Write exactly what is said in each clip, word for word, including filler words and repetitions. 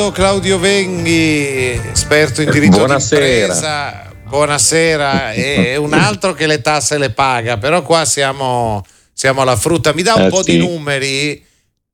Claudio Venghi, esperto in diritto Buonasera. d'impresa. Buonasera. È un altro che le tasse le paga, però qua siamo, siamo alla frutta. Mi dà un Eh, po' sì. di numeri?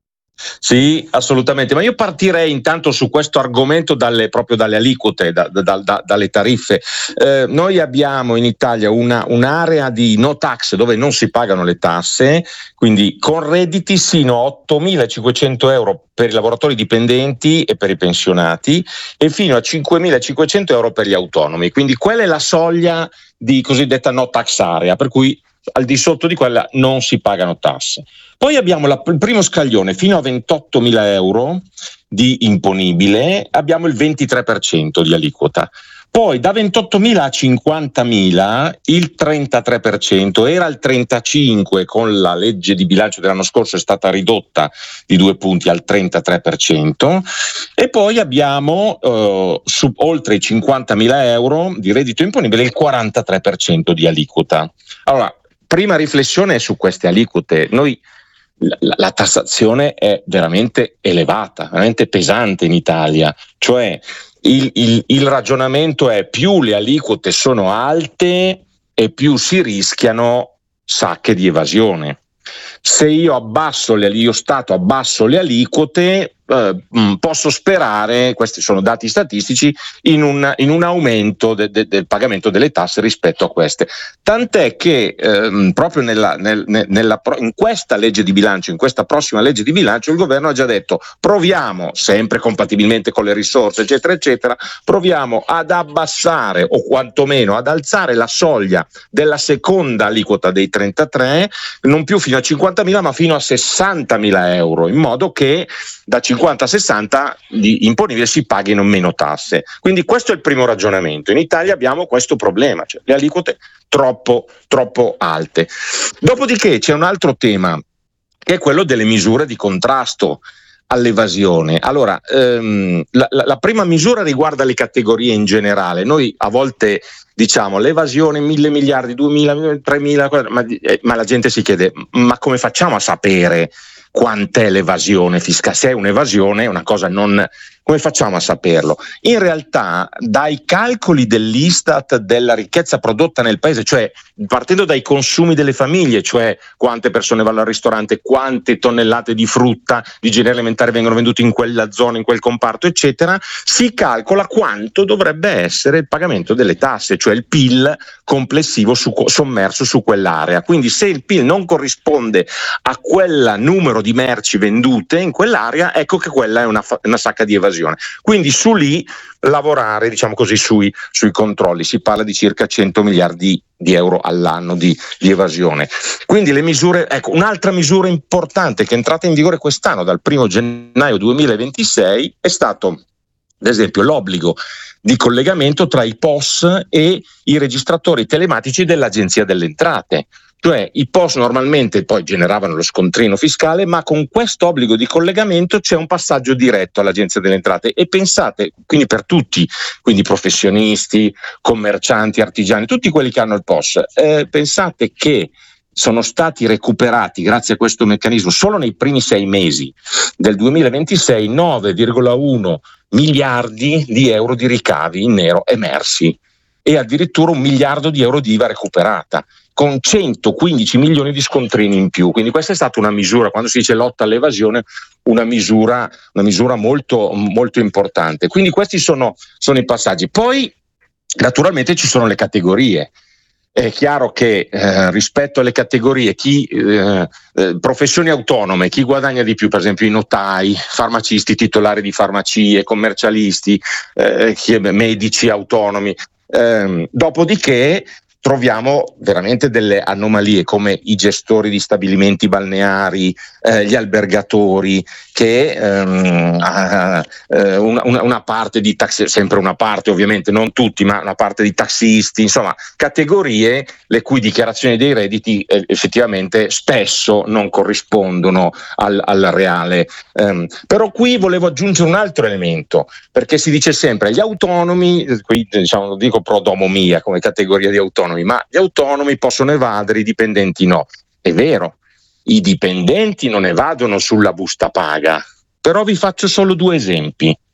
Sì, assolutamente, ma io partirei intanto su questo argomento dalle, proprio dalle aliquote, da, da, da, dalle tariffe. Eh, noi abbiamo in Italia una, un'area di no tax dove non si pagano le tasse, quindi con redditi sino a ottomilacinquecento euro per i lavoratori dipendenti e per i pensionati e fino a cinquemilacinquecento euro per gli autonomi, quindi quella è la soglia di cosiddetta no tax area, per cui al di sotto di quella non si pagano tasse. Poi abbiamo la, il primo scaglione fino a ventottomila euro di imponibile, abbiamo il ventitré per cento di aliquota. Poi da ventottomila a cinquantamila il trentatré per cento, era il trentacinque per cento, con la legge di bilancio dell'anno scorso è stata ridotta di due punti al trentatré per cento. E poi abbiamo eh, su, oltre i cinquantamila euro di reddito imponibile il quarantatré per cento di aliquota. Allora, prima riflessione su queste aliquote. Noi la, la tassazione è veramente elevata, veramente pesante in Italia, cioè il, il, il ragionamento è: più le aliquote sono alte e più si rischiano sacche di evasione. Se io abbasso le, io Stato abbasso le aliquote, eh, posso sperare, questi sono dati statistici, in un, in un aumento de, de, del pagamento delle tasse rispetto a queste. Tant'è che ehm, proprio nella, nel, nella, in questa legge di bilancio, in questa prossima legge di bilancio, il governo ha già detto: proviamo, sempre compatibilmente con le risorse, eccetera, eccetera, proviamo ad abbassare o quantomeno ad alzare la soglia della seconda aliquota dei trentatré, non più fino a cinquantamila ma fino a sessantamila euro, in modo che da cinquanta a sessanta di imponibile si paghino meno tasse. Quindi questo è il primo ragionamento. In Italia abbiamo questo problema, cioè le aliquote troppo, troppo alte. Dopodiché c'è un altro tema, che è quello delle misure di contrasto all'evasione. Allora, ehm, la, la, la prima misura riguarda le categorie in generale. Noi a volte diciamo l'evasione mille miliardi, duemila, tremila, ma, eh, ma la gente si chiede: ma come facciamo a sapere quant'è l'evasione fiscale? Se è un'evasione è una cosa non... Come facciamo a saperlo? In realtà, dai calcoli dell'Istat della ricchezza prodotta nel paese, cioè partendo dai consumi delle famiglie, cioè quante persone vanno al ristorante, quante tonnellate di frutta, di generi alimentari vengono vendute in quella zona, in quel comparto, eccetera, si calcola quanto dovrebbe essere il pagamento delle tasse, cioè il P I L complessivo su, sommerso su quell'area. Quindi se il P I L non corrisponde a quel numero di merci vendute in quell'area, ecco che quella è una, una sacca di evasione. Quindi su lì lavorare, diciamo così, sui, sui controlli. Si parla di circa cento miliardi di euro all'anno di, di evasione. Quindi le misure, ecco, un'altra misura importante che è entrata in vigore quest'anno dal primo gennaio duemilaventisei è stato, ad esempio, l'obbligo di collegamento tra i P O S e i registratori telematici dell'Agenzia delle Entrate. Cioè i P O S normalmente poi generavano lo scontrino fiscale, ma con questo obbligo di collegamento c'è un passaggio diretto all'Agenzia delle Entrate. E pensate, quindi per tutti, quindi professionisti, commercianti, artigiani, tutti quelli che hanno il P O S, eh, pensate che sono stati recuperati, grazie a questo meccanismo, solo nei primi sei mesi del duemilaventisei nove virgola uno miliardi di euro di ricavi in nero emersi e addirittura un miliardo di euro di I V A recuperata, con centoquindici milioni di scontrini in più. Quindi questa è stata una misura, quando si dice lotta all'evasione, una misura, una misura molto, molto importante. Quindi questi sono, sono i passaggi. Poi naturalmente ci sono le categorie. È chiaro che eh, rispetto alle categorie, chi eh, eh, professioni autonome, chi guadagna di più, per esempio i notai, farmacisti, titolari di farmacie, commercialisti, eh, chi, medici autonomi. Eh, dopodiché troviamo veramente delle anomalie come i gestori di stabilimenti balneari, eh, gli albergatori, che ehm, ha, eh, una, una parte di taxi, sempre una parte ovviamente, non tutti, ma una parte di tassisti, insomma categorie le cui dichiarazioni dei redditi eh, effettivamente spesso non corrispondono al, al reale. Um, però qui volevo aggiungere un altro elemento, perché si dice sempre gli autonomi, qui diciamo, lo dico pro domo mia come categoria di autonomi, ma gli autonomi possono evadere, i dipendenti no. È vero, i dipendenti non evadono sulla busta paga, però vi faccio solo due esempi.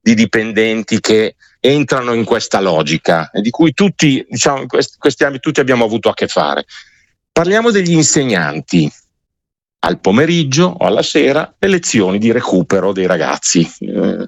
di dipendenti che entrano in questa logica e di cui tutti, diciamo, in questi, questi anni tutti abbiamo avuto a che fare. Parliamo degli insegnanti. Al pomeriggio o alla sera le lezioni di recupero dei ragazzi. Eh,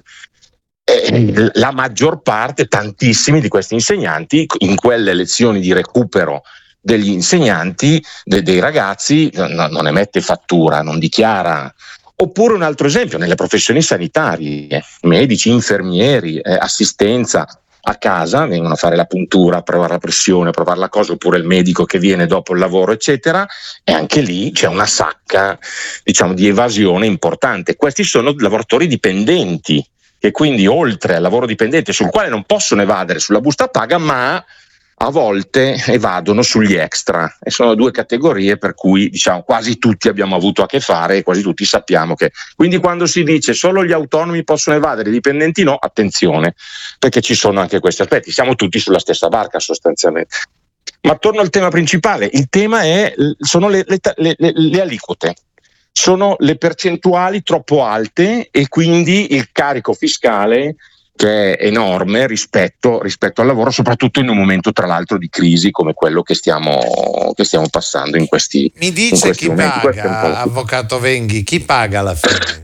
eh, la maggior parte, tantissimi di questi insegnanti, in quelle lezioni di recupero degli insegnanti, de, dei ragazzi, no, non emette fattura, non dichiara. Oppure un altro esempio, nelle professioni sanitarie, medici, infermieri, eh, assistenza a casa, vengono a fare la puntura, a provare la pressione, a provare la cosa, oppure il medico che viene dopo il lavoro, eccetera, e anche lì c'è una sacca, diciamo, di evasione importante. Questi sono lavoratori dipendenti, che quindi oltre al lavoro dipendente, sul quale non possono evadere sulla busta paga, ma a volte evadono sugli extra, e sono due categorie per cui, diciamo, quasi tutti abbiamo avuto a che fare e quasi tutti sappiamo che, quindi quando si dice solo gli autonomi possono evadere, i dipendenti no, attenzione, perché ci sono anche questi aspetti, siamo tutti sulla stessa barca sostanzialmente. Ma torno al tema principale, il tema è, sono le, le, le, le, le aliquote, sono le percentuali troppo alte e quindi il carico fiscale che è enorme rispetto, rispetto al lavoro, soprattutto in un momento tra l'altro di crisi come quello che stiamo, che stiamo passando in questi momenti. Mi dice chi paga, avvocato Venghi, chi paga alla fine?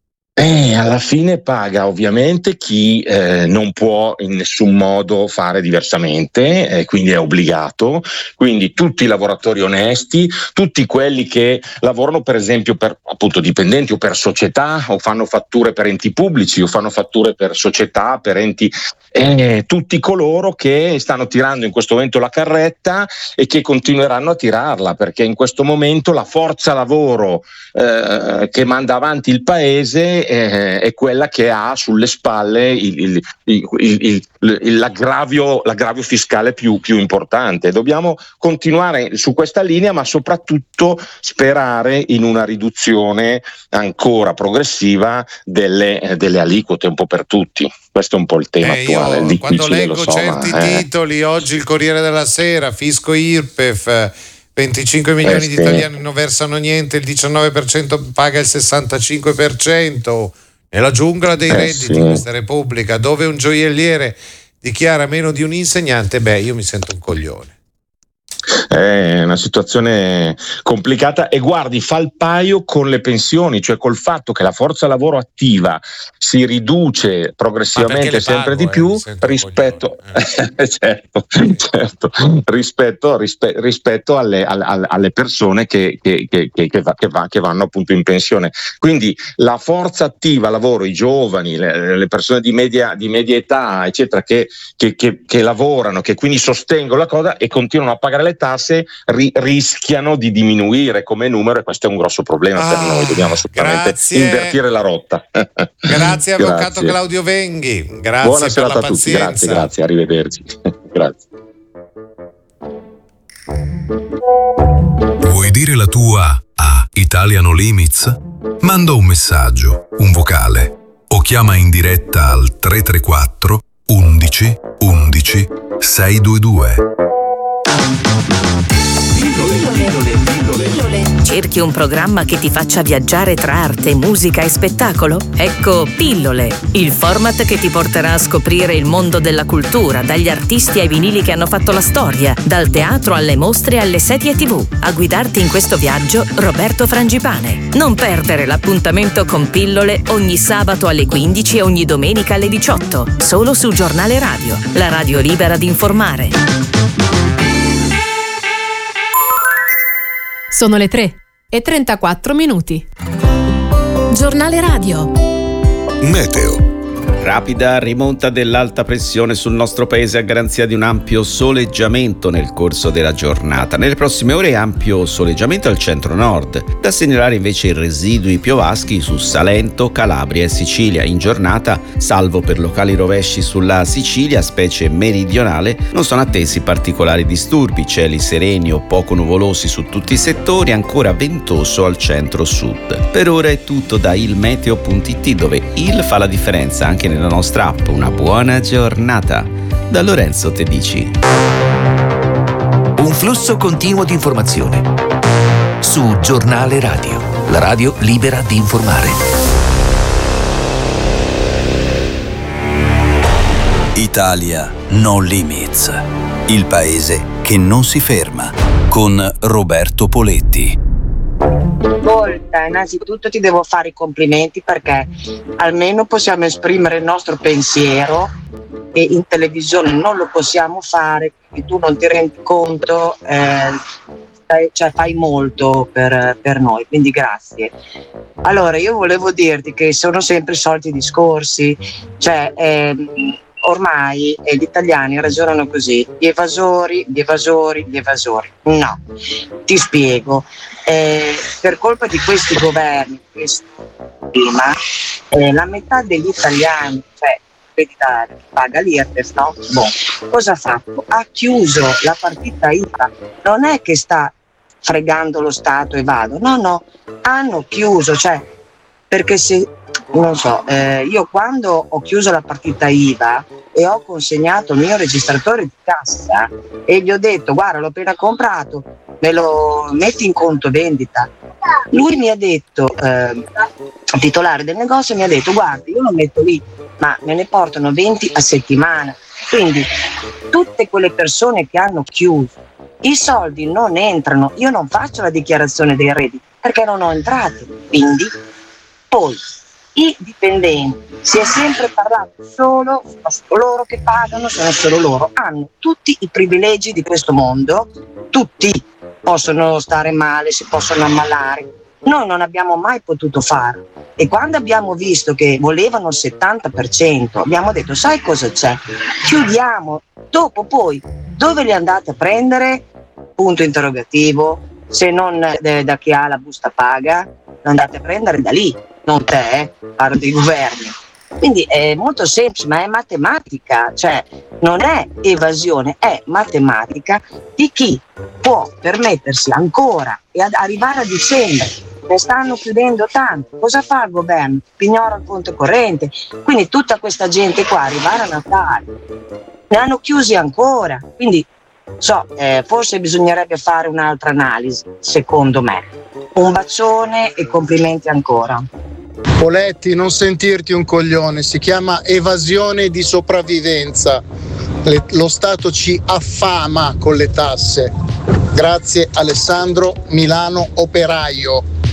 Eh, alla fine paga ovviamente chi eh, non può in nessun modo fare diversamente, eh, quindi è obbligato, quindi tutti i lavoratori onesti, tutti quelli che lavorano per esempio per appunto dipendenti o per società o fanno fatture per enti pubblici o fanno fatture per società, per enti, eh, tutti coloro che stanno tirando in questo momento la carretta e che continueranno a tirarla, perché in questo momento la forza lavoro eh, che manda avanti il paese è quella che ha sulle spalle il, il, il, il, il, l'aggravio, l'aggravio fiscale più, più importante. Dobbiamo continuare su questa linea, ma soprattutto sperare in una riduzione ancora progressiva delle, delle aliquote un po' per tutti. Questo è un po' il tema eh, attuale. Io, quando leggo so, certi ma, eh. titoli, oggi il Corriere della Sera, fisco I R P E F, venticinque milioni eh, di sì. italiani non versano niente, il diciannove per cento paga il sessantacinque per cento. Nella giungla dei eh, redditi, sì. questa Repubblica, dove un gioielliere dichiara meno di un insegnante, beh, io mi sento un coglione. È una situazione complicata e guardi, fa il paio con le pensioni, cioè col fatto che la forza lavoro attiva si riduce progressivamente sempre pago, di più eh, rispetto, eh. certo, certo, rispetto, rispe, rispetto alle, alle, alle persone che, che, che, che, va, che, va, che vanno appunto in pensione. Quindi la forza attiva lavoro, i giovani, le, le persone di media, di media età, eccetera, che, che, che, che lavorano, che quindi sostengono la cosa e continuano a pagare le tasse, ri- rischiano di diminuire come numero, e questo è un grosso problema ah, per noi. Dobbiamo assolutamente grazie. invertire la rotta. Grazie avvocato grazie. Claudio Venghi, grazie. Buona per serata la a tutti, pazienza. grazie, grazie, arrivederci. Grazie. Vuoi dire la tua a Italian No Limits? Manda un messaggio, un vocale o chiama in diretta al tre tre quattro undici undici seicentoventidue. Cerchi un programma che ti faccia viaggiare tra arte, musica e spettacolo? Ecco Pillole, il format che ti porterà a scoprire il mondo della cultura, dagli artisti ai vinili che hanno fatto la storia, dal teatro alle mostre alle serie tivù. A guidarti in questo viaggio, Roberto Frangipane. Non perdere l'appuntamento con Pillole ogni sabato alle quindici e ogni domenica alle diciotto, solo su Giornale Radio, la radio libera di informare. Sono le tre e trentaquattro minuti. Giornale Radio. Meteo. Rapida rimonta dell'alta pressione sul nostro paese a garanzia di un ampio soleggiamento nel corso della giornata. Nelle prossime ore ampio soleggiamento al centro-nord, da segnalare invece i residui piovaschi su Salento, Calabria e Sicilia. In giornata, salvo per locali rovesci sulla Sicilia, specie meridionale, non sono attesi particolari disturbi, cieli sereni o poco nuvolosi su tutti i settori, ancora ventoso al centro-sud. Per ora è tutto da ilmeteo punto it, dove il fa la differenza anche nella nostra app. Una buona giornata da Lorenzo Tedici. Un flusso continuo di informazione su Giornale Radio, la radio libera di informare. Italia No Limits, il paese che non si ferma, con Roberto Poletti. Ascolta, innanzitutto ti devo fare i complimenti perché almeno possiamo esprimere il nostro pensiero e in televisione non lo possiamo fare, quindi tu non ti rendi conto, eh, cioè fai molto per, per noi, quindi grazie. Allora io volevo dirti che sono sempre i soliti discorsi, cioè ehm, ormai eh, gli italiani ragionano così: gli evasori, gli evasori, gli evasori. No, ti spiego. Eh, per colpa di questi governi, questo prima, eh, la metà degli italiani, cioè ereditario, paga l'I R P E F, no? Boh. Cosa ha fatto? Ha chiuso la partita I V A. Non è che sta fregando lo Stato e vado, no, no, hanno chiuso, cioè, perché se non so, eh, io quando ho chiuso la partita I V A e ho consegnato il mio registratore di cassa e gli ho detto: guarda, l'ho appena comprato, me lo metti in conto vendita, lui mi ha detto, eh, il titolare del negozio mi ha detto: guarda, io lo metto lì, ma me ne portano venti a settimana. Quindi tutte quelle persone che hanno chiuso, i soldi non entrano, io non faccio la dichiarazione dei redditi perché non ho entrate. Quindi poi i dipendenti, si è sempre parlato solo, sono solo loro che pagano, sono solo loro, hanno tutti i privilegi di questo mondo, tutti possono stare male, si possono ammalare. Noi non abbiamo mai potuto farlo e quando abbiamo visto che volevano il settanta per cento abbiamo detto: sai cosa c'è? Chiudiamo. Dopo poi dove li andate a prendere? Punto interrogativo. Se non eh, da chi ha la busta paga, lo andate a prendere da lì, non te, eh? Parlo dei governi. Quindi è molto semplice, ma è matematica, cioè non è evasione, è matematica di chi può permettersi ancora e ad arrivare a dicembre. Ne stanno chiudendo tanto, cosa fa il governo? Pignora il conto corrente, quindi tutta questa gente qua arrivare a Natale ne hanno chiusi ancora, quindi so, eh, forse bisognerebbe fare un'altra analisi, secondo me. Un bacione e complimenti ancora. Poletti, non sentirti un coglione, si chiama evasione di sopravvivenza. Le, lo Stato ci affama con le tasse. Grazie Alessandro, Milano operaio.